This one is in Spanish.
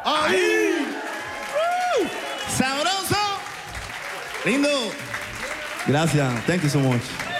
¡Ahí! ¡Sabroso! Lindo. Gracias. Thank you so much.